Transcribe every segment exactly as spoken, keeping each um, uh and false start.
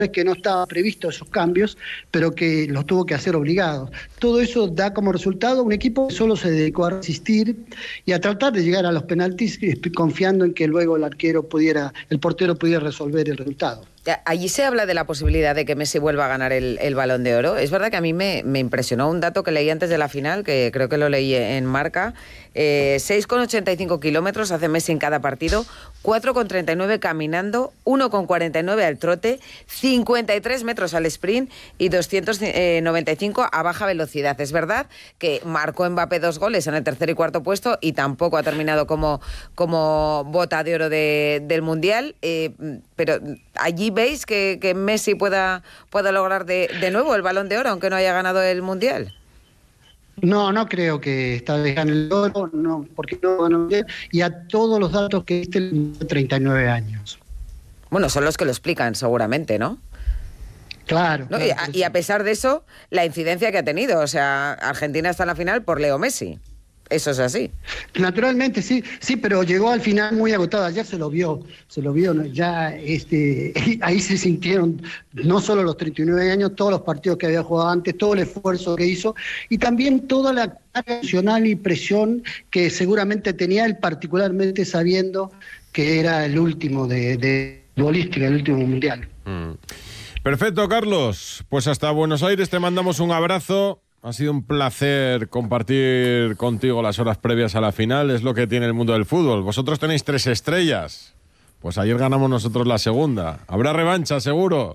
que no estaban previstos esos cambios, pero que los tuvo que hacer obligados. Todo eso da como resultado un equipo que solo se dedicó a resistir y a tratar de llegar a los penaltis, confiando en que luego el arquero pudiera, el portero pudiera resolver el resultado. Allí se habla de la posibilidad de que Messi vuelva a ganar el, el Balón de Oro. Es verdad que a mí me, me impresionó un dato que leí antes de la final, que creo que lo leí en Marca. Eh, seis coma ochenta y cinco kilómetros hace Messi en cada partido, cuatro coma treinta y nueve caminando, uno coma cuarenta y nueve al trote, cincuenta y tres metros al sprint y doscientos noventa y cinco a baja velocidad. Es verdad que marcó Mbappé dos goles en el tercer y cuarto puesto y tampoco ha terminado como, como bota de oro de, del Mundial, eh, pero allí veis que, que Messi pueda, pueda lograr de, de nuevo el Balón de Oro, aunque no haya ganado el Mundial. No, no creo que esta vez gane el oro, no, porque no ganó bien, y a todos los datos que viste, treinta y nueve años. Bueno, son los que lo explican seguramente, ¿no? Claro. ¿No? claro y, a, y a pesar de eso, la incidencia que ha tenido, o sea, Argentina está en la final por Leo Messi. Eso es así. Naturalmente, sí, sí, pero llegó al final muy agotada. Ayer se lo vio, se lo vio, ¿no? Ya este, ahí se sintieron no solo los treinta y nueve años, todos los partidos que había jugado antes, todo el esfuerzo que hizo y también toda la carga emocional y presión que seguramente tenía él, particularmente sabiendo que era el último de, de futbolística, el último mundial. Mm. Perfecto, Carlos. Pues hasta Buenos Aires te mandamos un abrazo. Ha sido un placer compartir contigo las horas previas a la final. Es lo que tiene el mundo del fútbol. Vosotros tenéis tres estrellas. Pues ayer ganamos nosotros la segunda. ¿Habrá revancha, seguro?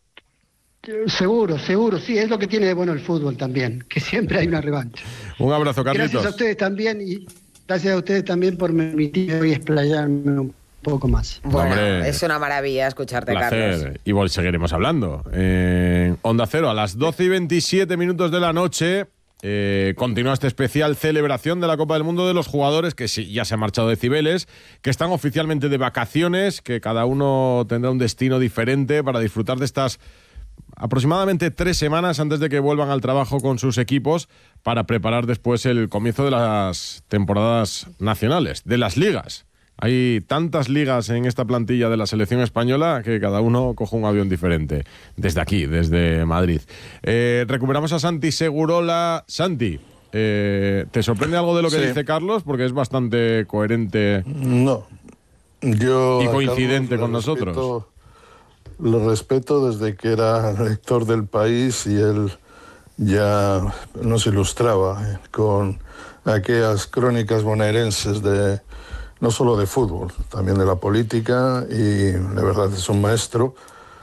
Seguro, seguro. Sí, es lo que tiene de bueno el fútbol también, que siempre hay una revancha. Un abrazo, Carlitos. Gracias a ustedes también y gracias a ustedes también por permitirme hoy explayarme un poco más. Bueno, Hombre, es una maravilla escucharte, placer. Carlos. Y vol- seguiremos hablando. Eh, Onda Cero, a las doce y veintisiete minutos de la noche, eh, continúa este especial celebración de la Copa del Mundo de los jugadores que sí, ya se han marchado de Cibeles, que están oficialmente de vacaciones, que cada uno tendrá un destino diferente para disfrutar de estas aproximadamente tres semanas antes de que vuelvan al trabajo con sus equipos para preparar después el comienzo de las temporadas nacionales, de las ligas. Hay tantas ligas en esta plantilla de la selección española que cada uno coge un avión diferente. Desde aquí, desde Madrid. Eh, recuperamos a Santi Segurola. Santi, eh, ¿te sorprende algo de lo que sí. dice Carlos? Porque es bastante coherente. No. Yo y coincidente con respeto, nosotros. Lo respeto desde que era lector del País y él ya nos ilustraba con aquellas crónicas bonaerenses de... no solo de fútbol, también de la política, y de verdad es un maestro,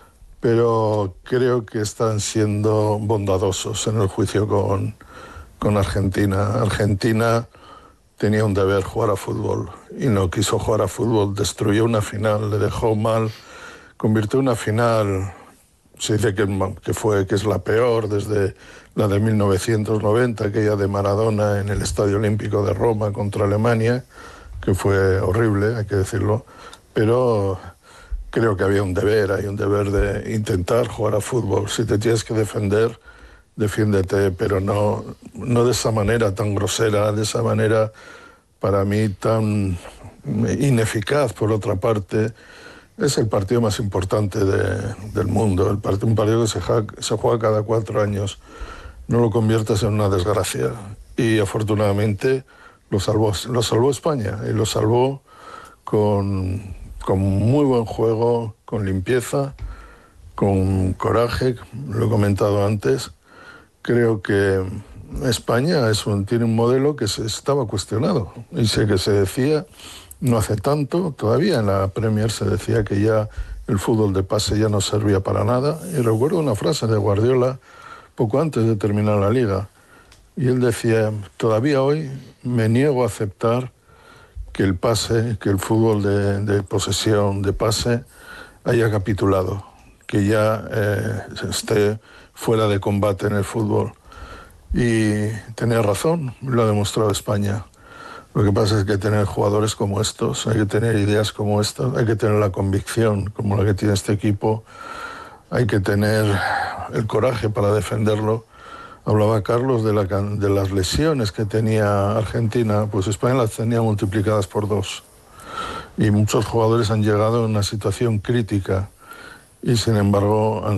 pero creo que están siendo bondadosos en el juicio con, con Argentina. Argentina tenía un deber, jugar a fútbol, y no quiso jugar a fútbol, destruyó una final, le dejó mal, convirtió una final, se dice que, que, fue, que es la peor desde la de mil novecientos noventa, aquella de Maradona en el Estadio Olímpico de Roma contra Alemania, que fue horrible, hay que decirlo, pero creo que había un deber, hay un deber de intentar jugar a fútbol. Si te tienes que defender, defiéndete, pero no, no de esa manera tan grosera, de esa manera para mí tan ineficaz, por otra parte. Es el partido más importante de, del mundo, el part- un partido que se, ja- se juega cada cuatro años. No lo conviertas en una desgracia. Y afortunadamente... Lo salvó, lo salvó España y lo salvó con, con muy buen juego, con limpieza, con coraje, lo he comentado antes. Creo que España es un, tiene un modelo que se estaba cuestionado y sé que se decía no hace tanto, todavía en la Premier se decía que ya el fútbol de pase ya no servía para nada y recuerdo una frase de Guardiola poco antes de terminar la liga. Y él decía, todavía hoy me niego a aceptar que el pase, que el fútbol de, de posesión, de pase, haya capitulado, que ya eh, esté fuera de combate en el fútbol. Y tenía razón, lo ha demostrado España. Lo que pasa es que hay que tener jugadores como estos, hay que tener ideas como estas, hay que tener la convicción como la que tiene este equipo, hay que tener el coraje para defenderlo. Hablaba Carlos de, la, de las lesiones que tenía Argentina, pues España las tenía multiplicadas por dos. Y muchos jugadores han llegado en una situación crítica. y sin embargo han